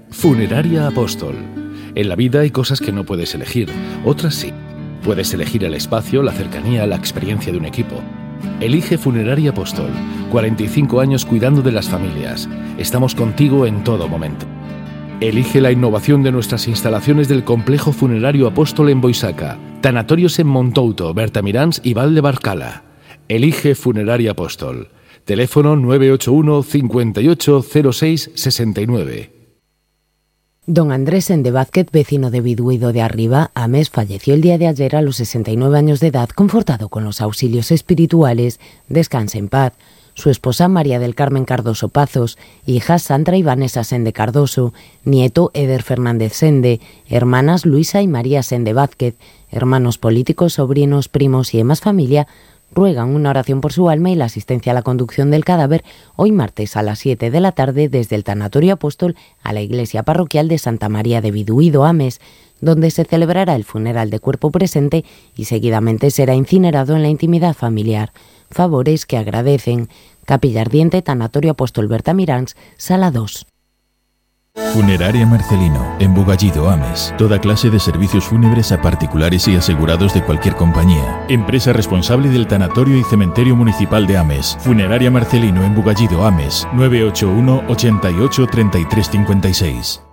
Funeraria Apóstol. En la vida hay cosas que no puedes elegir, otras sí. Puedes elegir el espacio, la cercanía, la experiencia de un equipo. Elige Funeraria Apóstol. 45 años cuidando de las familias. Estamos contigo en todo momento. Elige la innovación de nuestras instalaciones del Complejo Funerario Apóstol en Boisaca, tanatorios en Montouto, Bertamiráns y Val de Barcala. Elige Funeraria Apóstol. Teléfono 981 58 06 69. Don Andrés Sende Vázquez, vecino de Viduido de Arriba, Ames, falleció el día de ayer a los 69 años de edad, confortado con los auxilios espirituales. Descanse en paz. Su esposa María del Carmen Cardoso Pazos, hijas Sandra y Vanessa Sende Cardoso, nieto Eder Fernández Sende, hermanas Luisa y María Sende Vázquez, hermanos políticos, sobrinos, primos y demás familia, ruegan una oración por su alma y la asistencia a la conducción del cadáver hoy martes a las 7 de la tarde desde el Tanatorio Apóstol a la iglesia parroquial de Santa María de Viduido, Ames, donde se celebrará el funeral de cuerpo presente y seguidamente será incinerado en la intimidad familiar. Favores que agradecen. Capilla Ardiente, Tanatorio Apóstol Bertamiráns, Sala 2. Funeraria Marcelino, en Bugallido, Ames. Toda clase de servicios fúnebres a particulares y asegurados de cualquier compañía. Empresa responsable del Tanatorio y Cementerio Municipal de Ames. Funeraria Marcelino, en Bugallido, Ames. 981 88 33 56.